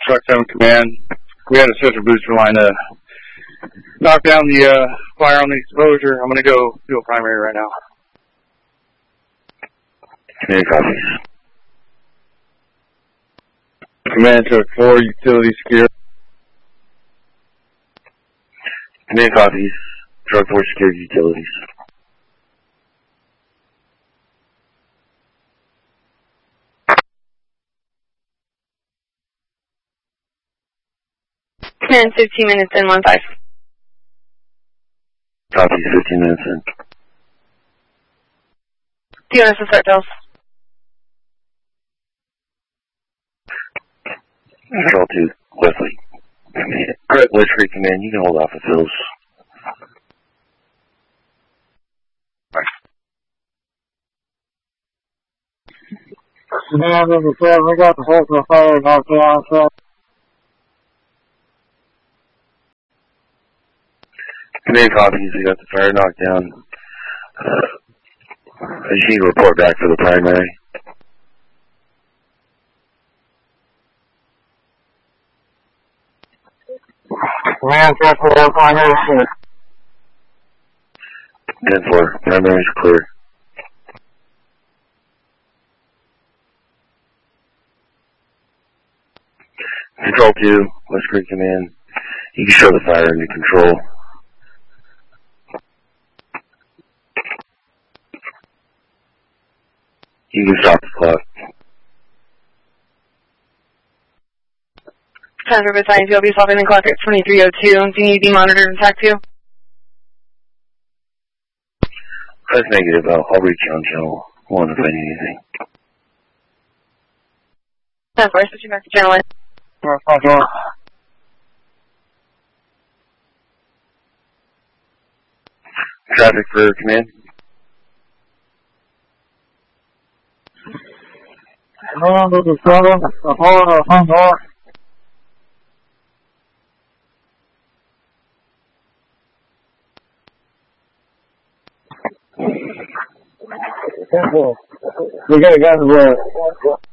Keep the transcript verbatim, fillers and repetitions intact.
Truck seven Command. We had a sister booster line to knock down the uh, fire on the exposure. I'm going to go do a primary right now. Command copies. Command Truck four, utility secure. Command copies. Truck four secured utilities. Command fifteen minutes in, one five. Copies, fifteen minutes in. Do you want us to start Dells? Control two, Wesley. Command. Alright, West Creek Command, you can hold off the fills. Command number seven, we got the wholesale fire knocked down, so. Command copies, we got the fire knocked down. Uh, I just need to report back for the primary. Command Truck four, primary clear. ten four, primary's clear. Control two, West Creek Command. You can show the fire into control. You can stop the clock. Time for Battalion P L B stopping the clock at twenty-three oh two. Do you need to be monitored in TAC two? That's negative. I'll, I'll reach you on channel one if I need anything. Time for switching back to channel one. Traffic for command. Command number seven, the whole of Hunter. We got a gun to